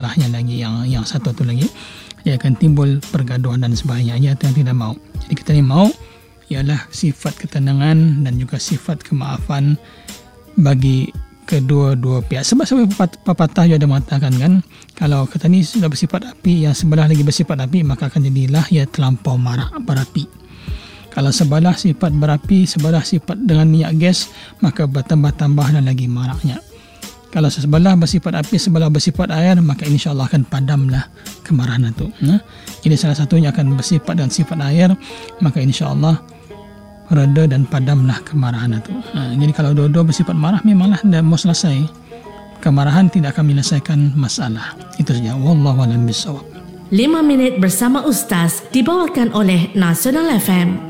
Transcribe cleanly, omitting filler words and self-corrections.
marahnya lagi yang satu tu lagi, dia akan timbul pergaduhan dan sebagainya. Ia yang tidak mau. Jadi kita ni mau ialah sifat ketenangan dan juga sifat kemaafan bagi kedua-dua pihak. Sebab pepatah juga ada mengatakan kan, kalau kita ni sudah bersifat api, yang sebelah lagi bersifat api, maka akan jadilah ia terlampau marah, berapi. Kalau sebelah sifat berapi, sebelah sifat dengan minyak gas, maka bertambah-tambahlah lagi marahnya. Kalau sebelah bersifat api, sebelah bersifat air, maka insya-Allah akan padamlah kemarahan itu. Jadi salah satunya akan bersifat dengan sifat air, maka insya-Allah reda dan padamlah kemarahan itu. Jadi kalau dua-dua bersifat marah, memanglah dah mau selesai. Kemarahan tidak akan menyelesaikan masalah. Itu saja. Wallahu a'lam bishawab. 5 minit bersama Ustaz dibawakan oleh Nasional FM.